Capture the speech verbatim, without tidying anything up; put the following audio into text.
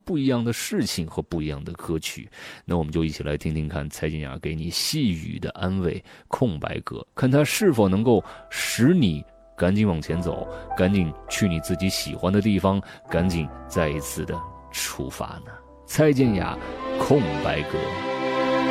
不一样的事情和不一样的歌曲。那我们就一起来听听看蔡健雅给你细语的安慰，空白格，看它是否能够使你赶紧往前走，赶紧去你自己喜欢的地方，赶紧再一次的出发呢。蔡健雅，空白格。